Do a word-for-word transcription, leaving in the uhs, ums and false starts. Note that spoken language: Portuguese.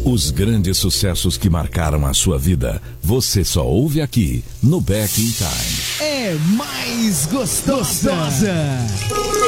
Os grandes sucessos que marcaram a sua vida, você só ouve aqui no Back in Time. É mais gostosa.